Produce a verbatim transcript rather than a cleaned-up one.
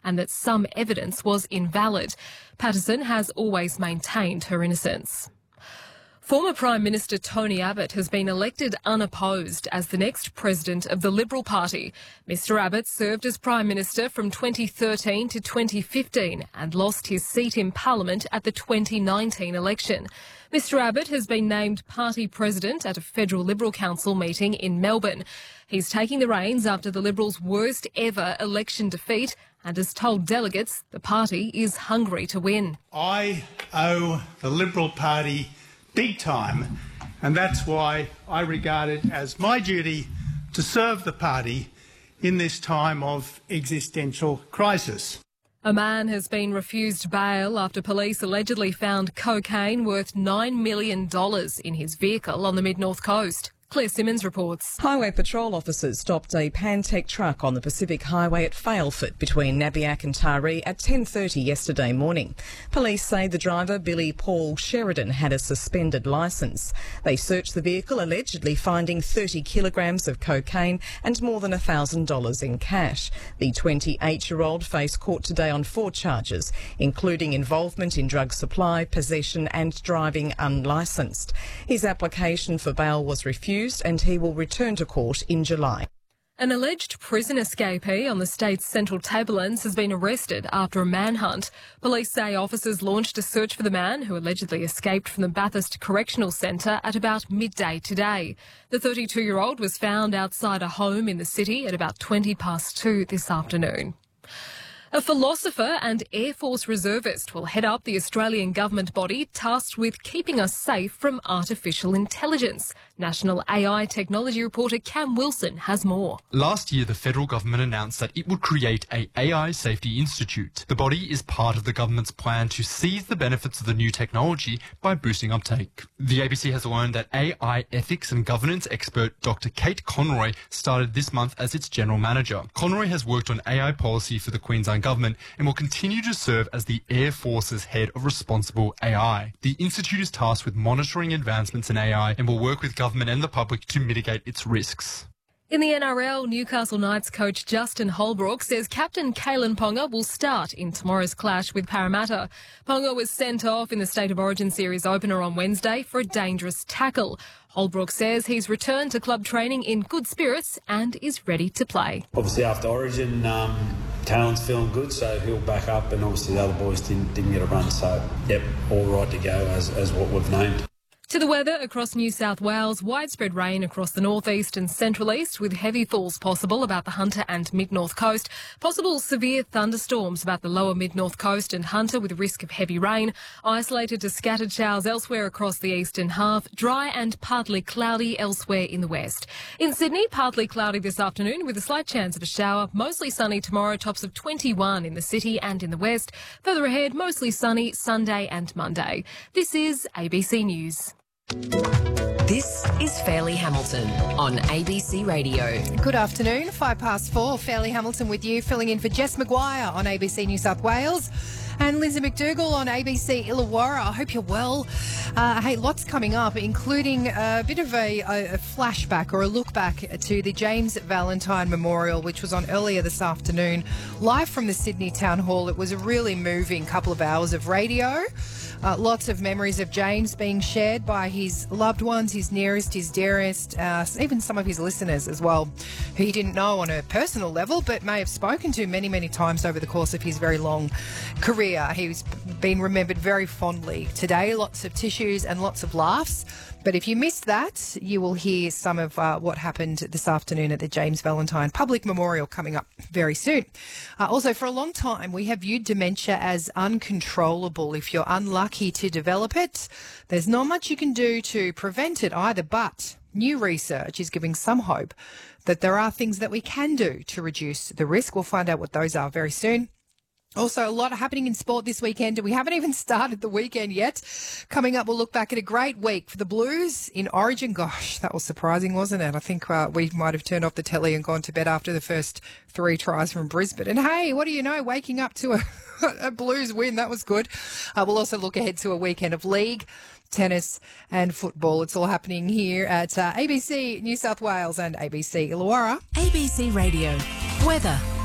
and that some evidence was invalid. Patterson has always maintained her innocence. Former Prime Minister Tony Abbott has been elected unopposed as the next president of the Liberal Party. Mr Abbott served as Prime Minister from twenty thirteen to twenty fifteen and lost his seat in Parliament at the twenty nineteen election. Mr Abbott has been named party president at a federal Liberal Council meeting in Melbourne. He's taking the reins after the Liberals' worst ever election defeat and has told delegates the party is hungry to win. I owe the Liberal Party big time, and that's why I regard it as my duty to serve the party in this time of existential crisis. A man has been refused bail after police allegedly found cocaine worth nine million dollars in his vehicle on the mid-north coast. Claire Simmons reports. Highway patrol officers stopped a Pantech truck on the Pacific Highway at Failford between Nabiac and Taree at ten thirty yesterday morning. Police say the driver, Billy Paul Sheridan, had a suspended licence. They searched the vehicle, allegedly finding thirty kilograms of cocaine and more than one thousand dollars in cash. The twenty-eight-year-old faced court today on four charges, including involvement in drug supply, possession and driving unlicensed. His application for bail was refused, and he will return to court in July. An alleged prison escapee on the state's Central Tablelands has been arrested after a manhunt. Police say officers launched a search for the man who allegedly escaped from the Bathurst Correctional Centre at about midday today. The thirty-two-year-old was found outside a home in the city at about twenty past two this afternoon. A philosopher and Air Force reservist will head up the Australian government body tasked with keeping us safe from artificial intelligence. National A I technology reporter Cam Wilson has more. Last year, the federal government announced that it would create a AI Safety Institute. The body is part of the government's plan to seize the benefits of the new technology by boosting uptake. The A B C has learned that A I ethics and governance expert Doctor Kate Conroy started this month as its general manager. Conroy has worked on A I policy for the Queensland government and will continue to serve as the Air Force's head of responsible A I. The institute is tasked with monitoring advancements in A I and will work with government and the public to mitigate its risks. In the N R L, Newcastle Knights coach Justin Holbrook says captain Kalen Ponga will start in tomorrow's clash with Parramatta. Ponga was sent off in the State of Origin Series opener on Wednesday for a dangerous tackle. Holbrook says he's returned to club training in good spirits and is ready to play. Obviously after Origin, um, Talon's feeling good, so he'll back up, and obviously the other boys didn't, didn't get a run, so yep, all right to go as, as what we've named. To the weather across New South Wales, widespread rain across the northeast and central east with heavy falls possible about the Hunter and mid-north coast. Possible severe thunderstorms about the lower mid-north coast and Hunter with risk of heavy rain. Isolated to scattered showers elsewhere across the eastern half. Dry and partly cloudy elsewhere in the west. In Sydney, partly cloudy this afternoon with a slight chance of a shower. Mostly sunny tomorrow, tops of twenty-one in the city and in the west. Further ahead, mostly sunny Sunday and Monday. This is A B C News. This is Fairleigh Hamilton on A B C Radio. Good afternoon, five past four. Fairleigh Hamilton with you, filling in for Jess Maguire on A B C New South Wales. And Lindsay McDougall on A B C Illawarra. I hope you're well. Uh, hey, lots coming up, including a bit of a, a flashback or a look back to the James Valentine Memorial, which was on earlier this afternoon, live from the Sydney Town Hall. It was a really moving couple of hours of radio. Uh, lots of memories of James being shared by his loved ones, his nearest, his dearest, uh, even some of his listeners as well, who he didn't know on a personal level, but may have spoken to many, many times over the course of his very long career. He's been remembered very fondly today. Lots of tissues and lots of laughs. But if you missed that, you will hear some of uh, what happened this afternoon at the James Valentine Public Memorial coming up very soon. Uh, also, for a long time, we have viewed dementia as uncontrollable. If you're unlucky to develop it, there's not much you can do to prevent it either. But new research is giving some hope that there are things that we can do to reduce the risk. We'll find out what those are very soon. Also, a lot happening in sport this weekend. We haven't even started the weekend yet. Coming up, we'll look back at a great week for the Blues in Origin. Gosh, that was surprising, wasn't it? I think uh, we might have turned off the telly and gone to bed after the first three tries from Brisbane. And hey, what do you know, waking up to a, a Blues win, that was good. Uh, we'll also look ahead to a weekend of league, tennis and football. It's all happening here at uh, A B C New South Wales and A B C Illawarra. A B C Radio. Weather.